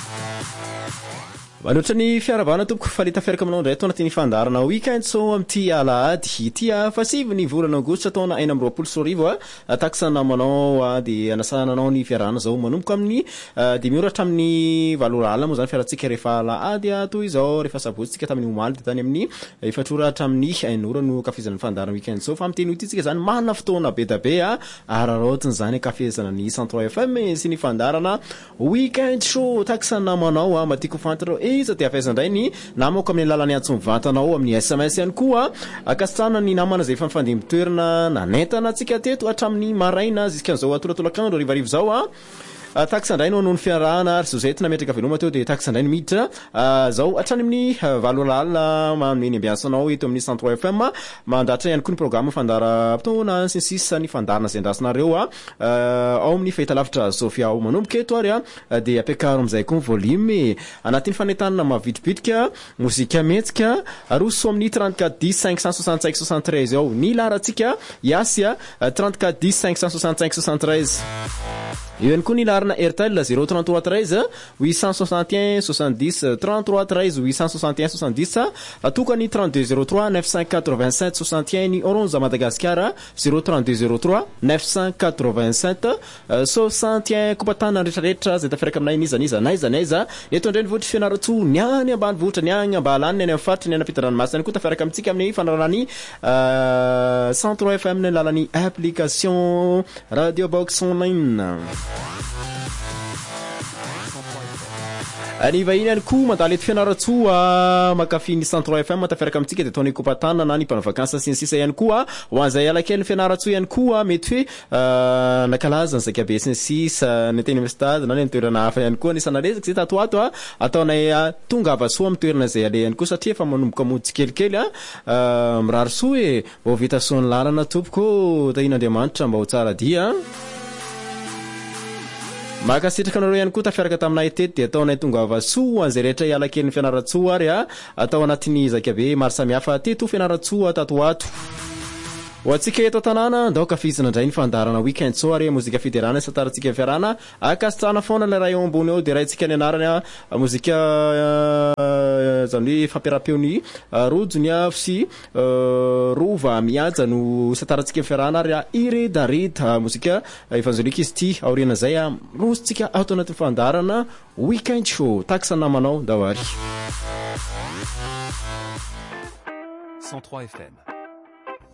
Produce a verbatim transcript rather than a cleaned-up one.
Manoatra ny fiarabana tompoko falita fiaraka aminao indray tao anatin'ny fandarana weekend so amty alahady tia fasivy ny volana aogositra taona aina amby roapolo sy arivo a taksana manao a de anasananao ny fiarahana zao manomboka amin'ny de mioratra amin'ny valorala moa zany fiaratsika rehefa alahady toy izao rehefa sabotsika tamin'ny omaly de tany amin'ny efatroratra amin'ny ainora no kafizana ny fandarana weekend so fa amteny ititsika zany mana fotoana be da be a ararotiny zany kafizana ny cent trois F M sy ny fandarana weekend show taksana manao a matiko fantaro iza te afezandray ny namako amin'ny lalany antso mivantanao amin'ny S M S ihany koa akasitrana ny namana zay fanfandimby toerana nanentana atsika teto hatramin'ny maraina ziskan'izao atolatolakandro rivarivo zao a taksandray no noho ny fiarahana ary sozety nametraka veloma teo de taksandray ny miditra zao hatrany amin'ny valolala manome ny ambiansanao eto amin'ny cent trois F M mandatra ihany koa ny programme fandara ptona sy sisa ny fandarana zay andrasinareo a ao amin'ny fahitalavitra Sofia ao manomboka eto ary a de apekaro amizay koa volume anatin'ny fanentanana mavitribitrika mozika metsika aroso amin'ny trente-quatre dix cinq cent soixante-cinq soixante-treize ao ny laratsika iasya trente-quatre dix cinq cent soixante-cinq soixante-treize io ihany koa ny larina Airtel zéro trente-trois treize huit cent soixante et un soixante-dix trente-trois treize huit cent soixante et un soixante-dix atokany trente-deux zéro trois neuf cent quatre-vingt-sept soixante et un ny Orange Madagascar zéro trente-deux zéro trois neuf cent quatre-vingt-sept soixante et un kopatana retraretra zay tafiraka aminay niza niza naiza naiza eto indray ny votry fianaratso niany ambany vohitra niany ambalany ny any amin'ny faritra ny any ampitaranomasina koa tafiraka amintsika amin'ny fanarany cent trois F M ny lalany application Radio Box Online. Ani vahiny ihany koa mandalo eto fianaratsoa makafi ny cent trois F M tafiaraka amintsika de taony kopatana na ny mpanavakansa sy ny sisa ihany koa ho an'izay alakely fianaratsoa ihany koa mety hoe nakalaza ny zakabe sy ny sisa ny teny amin'ny stade na ny toerana hafa ihany koa nisana resaky zay tato ato a ataonay tonga avasoa amin'ny toerana zay ale ihany koa satria efa manomboka mody kelikely a mirary soa e vao vita soa ny lalana tompoko tahin'Andriamanitra mba ho tsara dia makasitraka anareo ihany koa tafiaraka taminay teto de ataonay tonga avasoa an'izay rehetra ialakely ny fianaratsoa ary a atao anatin'ny zakabe maro samihafa teto fianaratsoa tato ato ho atsika eto tanàna ndao kafizana indray ny fandarana weekend so ary mozika federana sataratsika fiarana akasitrana foana le raha eo ambony eo de raha ny anarany mozika zany hoe fampiarapeony rojony a sy rova miaja no sataratsika fiarana ary iredareda mozika evangelika izy ty aoriana zay a rosotsika ato anatin'ny fandarana weekend show taksana manao ndao ary cent trois F M